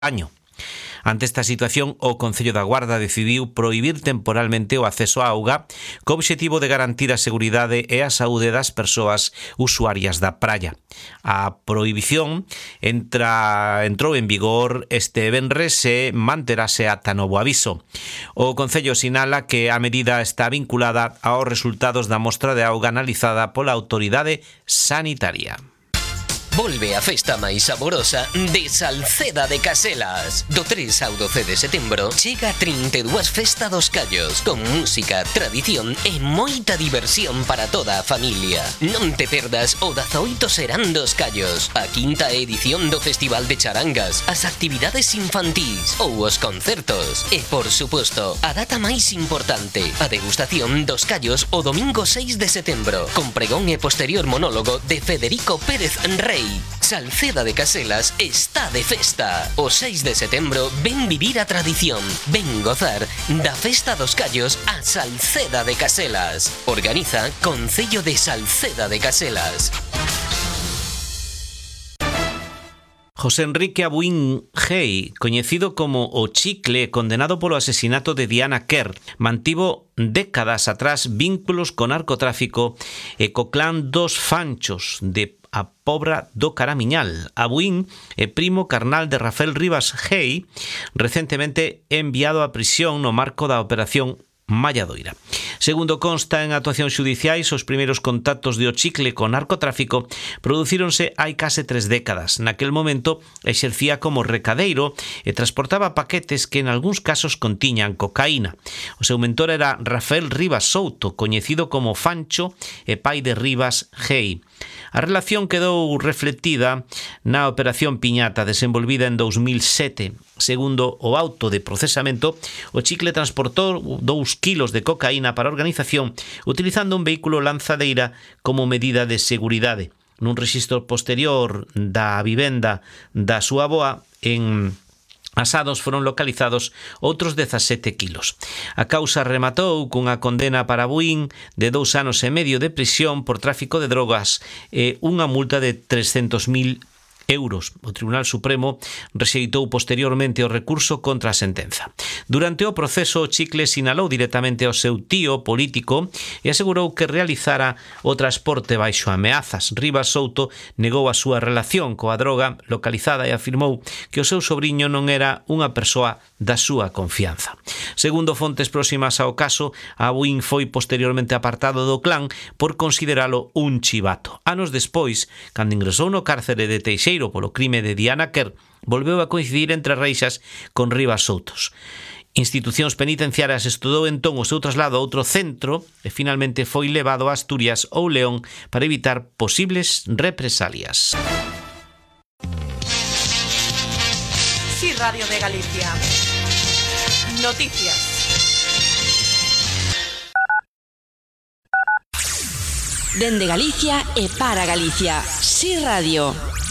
año. Ante esta situación, o Concello da Guarda decidiu prohibir temporalmente o acceso á auga co obxectivo de garantir a seguridade e a saúde das persoas usuarias da praia. A prohibición entrou en vigor este venres e manterase ata novo aviso. O Concello sinala que a medida está vinculada aos resultados da mostra de auga analizada pola autoridade sanitaria. Volve a festa máis saborosa de Salceda de Caselas. Do 3 ao 12 de setembro chega 32 Festa dos Callos, con música, tradición e moita diversión para toda a familia. Non te perdas o 18 Serán dos Callos, a quinta edición do Festival de Charangas, as actividades infantís ou os concertos. E, por suposto, a data máis importante, a degustación dos callos o domingo 6 de setembro, con pregón e posterior monólogo de Federico Pérez Rey. Salceda de Caselas está de festa. O 6 de setembro ven vivir a tradición, ven gozar da Festa dos Callos a Salceda de Caselas. Organiza Concello de Salceda de Caselas. José Enrique Abuín Gei, coñecido como o Chicle, condenado polo asesinato de Diana Kerr, mantivo décadas atrás vínculos co narcotráfico e co clan dos Fanchos de a Pobra do Caramiñal. Abuín é primo carnal de Rafael Rivas Gei, recentemente enviado a prisión no marco da Operación Malladoira. Segundo consta en actuacións xudiciais, os primeiros contactos de o Chicle con narcotráfico producíronse hai case 3 décadas. Naquel momento exercía como recadeiro e transportaba paquetes que en algúns casos contiñan cocaína. O seu mentor era Rafael Rivas Souto, coñecido como Fancho e pai de Rivas Gei. A relación quedou reflectida na Operación Piñata, desenvolvida en 2007. Segundo o auto de procesamento, o Chicle transportou 2 kilos de cocaína para a organización utilizando un vehículo lanzadeira como medida de seguridade. Nun rexistro posterior da vivenda da súa avoa en Asados foron localizados outros 17 kilos. A causa rematou cunha condena para Abuín de 2 anos e medio de prisión por tráfico de drogas e unha multa de 300.000 euros. O Tribunal Supremo rexeitou posteriormente o recurso contra a sentenza. Durante o proceso, o Chicle sinalou directamente ao seu tío político e asegurou que realizara o transporte baixo ameazas. Rivas Souto negou a súa relación coa droga localizada e afirmou que o seu sobriño non era unha persoa da súa confianza. Segundo fontes próximas ao caso, Abuín foi posteriormente apartado do clan por consideralo un chivato. Anos despois, cando ingresou no cárcere de Teixeiro polo crime de Diana Kerr, volveu a coincidir entre reixas con Rivas Soutos. Institucións penitenciarias estudou entón o seu traslado a outro centro e finalmente foi levado a Asturias ou León para evitar posibles represalias. Sí, Radio de Galicia. Noticias. Dende Galicia e para Galicia. Sí, Radio.